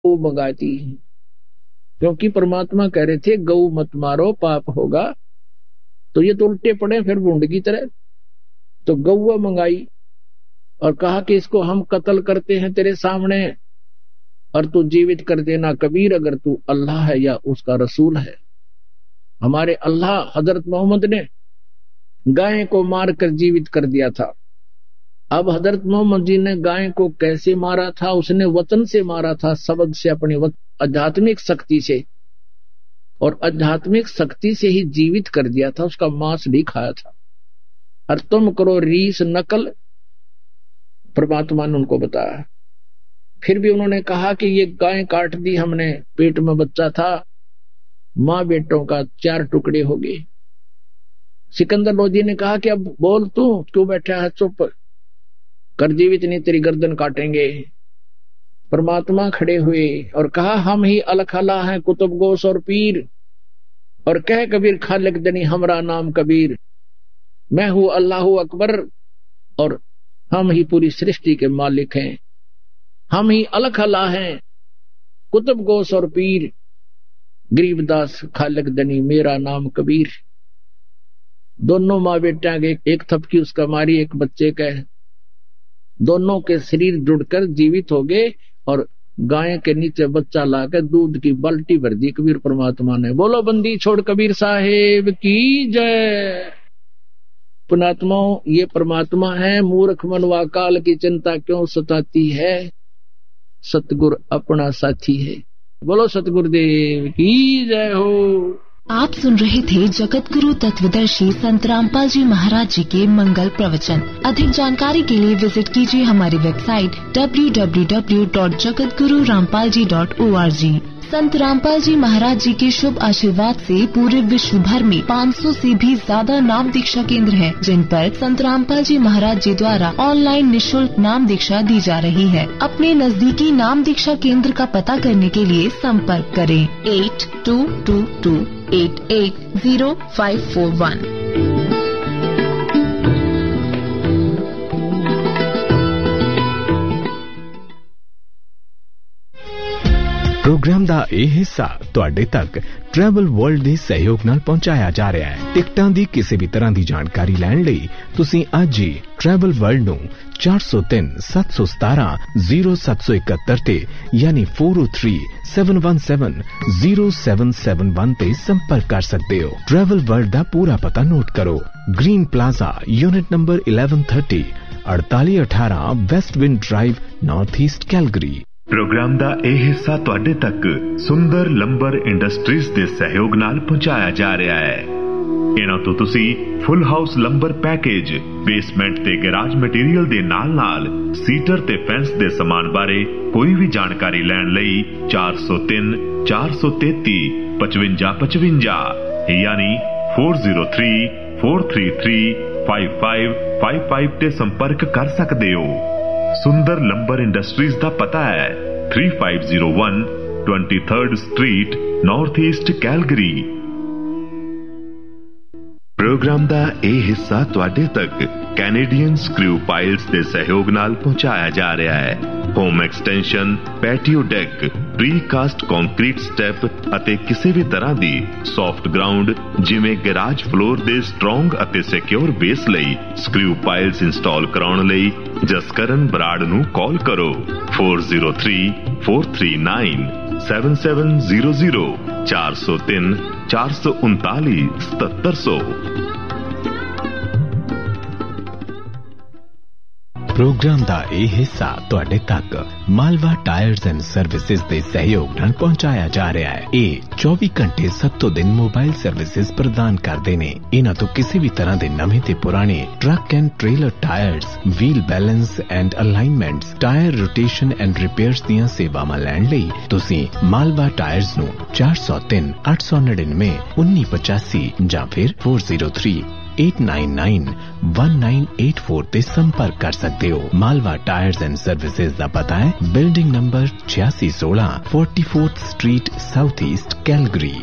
गौ मंगाती, क्योंकि परमात्मा कह रहे थे गौ मत मारो पाप होगा, तो ये तो उल्टे पड़े फिर भूंड की तरह। तो गौ मंगाई और कहा कि इसको हम कत्ल करते हैं तेरे सामने और तू जीवित कर देना कबीर, अगर तू अल्लाह है या उसका रसूल है। हमारे अल्लाह हजरत मोहम्मद ने गाय को मारकर जीवित कर दिया था। अब हजरत मोहम्मद जी ने गाय को कैसे मारा था? उसने वचन से मारा था, शब्द से, अपनी आध्यात्मिक शक्ति से, और आध्यात्मिक शक्ति से ही जीवित कर दिया था, उसका मांस भी खाया था। और तुम करो रीस नकल, परमात्मा ने उनको बताया। फिर भी उन्होंने कहा कि ये गाय काट दी हमने, पेट में बच्चा था, मां बेटों का 4 टुकड़े हो गए। सिकंदर लोधी ने कहा कि अब बोल, तू क्यों बैठा है, चुप कर, जीवित नहीं तेरी गर्दन काटेंगे। परमात्मा खड़े हुए और कहा हम ही अलख अल्लाह हैं, कुतुब गोस और पीर, और कह कबीर खालिक दनी हमरा नाम कबीर, मैं हूं अल्लाह अकबर और हम ही पूरी सृष्टि के मालिक हैं। हम ही अलख अल्लाह हैं, कुतुब गोस और पीर, गरीबदास खालिक दनी मेरा नाम कबीर। दोनों माँ बेटा के एक थपकी उसका मारी, एक बच्चे का, दोनों के शरीर जुड़कर जीवित हो गए और गाय के नीचे बच्चा लाकर दूध की बाल्टी भर दी कबीर परमात्मा ने। बोलो बंदी छोड़ कबीर साहेब की जय। पुणात्माओं, ये परमात्मा है, मूर्ख मनवा काल की चिंता क्यों सताती है, सतगुरु अपना साथी है। बोलो सतगुरुदेव की जय हो। आप सुन रहे थे जगत गुरु तत्वदर्शी संत रामपाल जी महाराज जी के मंगल प्रवचन। अधिक जानकारी के लिए विजिट कीजिए हमारी वेबसाइट www.jagatgururampalji.org। संत रामपाल जी महाराज जी के शुभ आशीर्वाद से पूरे विश्व भर में 500 से भी ज्यादा नाम दीक्षा केंद्र हैं, जिन पर संत रामपाल जी महाराज जी द्वारा ऑनलाइन निशुल्क नाम दीक्षा दी जा रही है। अपने नजदीकी नाम दीक्षा केंद्र का पता करने के लिए संपर्क करें 8222880541। प्रोग्राम ਦਾ ਇਹ ਹਿੱਸਾ ਤੁਹਾਡੇ ਤੱਕ ਟਰੈਵਲ ਵਰਲਡ ਦੇ ਸਹਿਯੋਗ ਨਾਲ ਪਹੁੰਚਾਇਆ ਜਾ ਰਿਹਾ ਹੈ। ਟਿਕਟਾਂ ਦੀ ਕਿਸੇ ਵੀ ਤਰ੍ਹਾਂ ਦੀ ਜਾਣਕਾਰੀ ਲੈਣ ਲਈ ਤੁਸੀਂ ਅੱਜ ਹੀ ਟਰੈਵਲ ਵਰਲਡ ਨੂੰ 4037170771 ਤੇ ਯਾਨੀ 4037170771 ਤੇ ਸੰਪਰਕ ਕਰ ਸਕਦੇ ਹੋ। ਟਰੈਵਲ ਵਰਲਡ ਦਾ ਪੂਰਾ ਪਤਾ ਨੋਟ ਕਰੋ। Green plaza, unit number 1130, 4818 वेस्टविंड drive, north east Calgary. Programme ਦਾ ਇਹ ਹਿੱਸਾ ਤੁਹਾਡੇ ਤੱਕ ਸੁੰਦਰ ਲੰਬਰ ਇੰਡਸਟਰੀਜ਼ ਦੇ ਸਹਿਯੋਗ ਨਾਲ ਪਹੁੰਚਾਇਆ ਜਾ ਰਿਹਾ ਹੈ। ਇਹਨਾਂ ਤੋਂ ਤੁਸੀਂ ਫੁੱਲ ਹਾਊਸ ਲੰਬਰ ਪੈਕੇਜ, ਬੇਸਮੈਂਟ ਤੇ ਗੈਰਾਜ ਮਟੀਰੀਅਲ ਦੇ ਨਾਲ-ਨਾਲ ਸੀਟਰ ਤੇ ਫੈਂਸ ਦੇ ਸਮਾਨ ਬਾਰੇ ਕੋਈ ਵੀ ਜਾਣਕਾਰੀ ਲੈਣ ਲਈ 403 433 5555 ਯਾਨੀ 403 433 5555 ਤੇ ਸੰਪਰਕ ਕਰ ਸਕਦੇ ਹੋ। सुंदर लंबर इंडस्ट्रीज ਦਾ ਪਤਾ ਹੈ 3501 23rd street, north east Calgary. Programme ਦਾ ਇਹ ਹਿੱਸਾ ਤੁਹਾਡੇ ਤੱਕ ਕੈਨੇਡੀਅਨ ਸਕਰੂ ਪਾਈਲਸ ਦੇ ਸਹਿਯੋਗ ਨਾਲ ਪਹੁੰਚਾਇਆ ਜਾ ਰਿਹਾ ਹੈ। Home extension, patio deck, ਪ੍ਰੀਕਾਸਟ concrete step ਅਤੇ ਕਿਸੇ ਵੀ ਤਰ੍ਹਾਂ ਦੀ ਸੌਫਟ ਗਰਾਊਂਡ ਜਿਵੇਂ ਗੈਰਾਜ ਫਲੋਰ ਦੇ ਸਟਰੋਂਗ ਅਤੇ ਸਿਕਿਉਰ ਬੇਸ ਲਈ ਸਕਰੂ ਪਾਈਲਸ ਇੰਸਟਾਲ ਕਰਾਉਣ ਲਈ ਜਸਕਰਨ ਬਰਾੜ ਨੂੰ ਕਾਲ ਕਰੋ 403439 7700 403 439 7700। प्रोग्राम ਦਾ ਇਹ ਹਿੱਸਾ ਤੁਹਾਡੇ ਤੱਕ ਮਾਲਵਾ ਟਾਇਰਸ ਐਂਡ ਸਰਵਿਸਿਜ਼ ਦੇ ਸਹਿਯੋਗ ਨਾਲ ਪਹੁੰਚਾਇਆ ਜਾ ਰਿਹਾ ਹੈ। ਇਹ 24 ਘੰਟੇ 7 ਦਿਨ ਮੋਬਾਈਲ ਸਰਵਿਸਿਜ਼ ਪ੍ਰਦਾਨ ਕਰਦੇ ਨੇ। ਇਹਨਾਂ ਤੋਂ ਕਿਸੇ ਵੀ ਤਰ੍ਹਾਂ ਦੇ ਨਵੇਂ ਤੇ ਪੁਰਾਣੇ truck and trailer tyres, wheel balance and ਅਲਾਈਨਮੈਂਟਸ, tyre rotation and repairs ਦੀਆਂ ਸੇਵਾਵਾਂ ਲੈਣ ਲਈ ਤੁਸੀਂ ਮਾਲਵਾ ਟਾਇਰਸ ਨੂੰ 403 899 1985 ਜਾਂ ਫਿਰ 403 8991984 ਤੇ ਸੰਪਰਕ ਕਰ ਸਕਦੇ ਹੋ। ਮਾਲਵਾ ਟਾਇਰਸ ਐਂਡ ਸਰਵਿਸਿਜ਼ ਦਾ ਪਤਾ ਹੈ building number 8616 44th street, south east Calgary.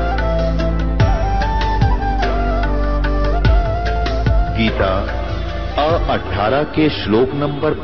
Gita 18 के श्लोक नंबर